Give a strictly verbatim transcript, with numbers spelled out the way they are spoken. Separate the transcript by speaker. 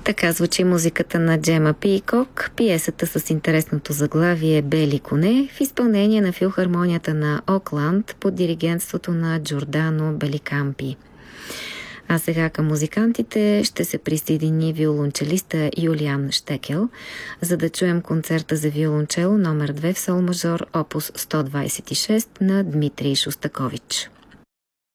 Speaker 1: Така звучи музиката на Джема Пийкок, пиесата с интересното заглавие «Бели коне» в изпълнение на филхармонията на Окланд под диригентството на Джордано Беликампи. А сега към музикантите ще се присъедини виолончелиста Юлиан Щекел, за да чуем концерта за виолончело номер две в сол мажор, опус сто двадесет и шест на Дмитрий Шостакович.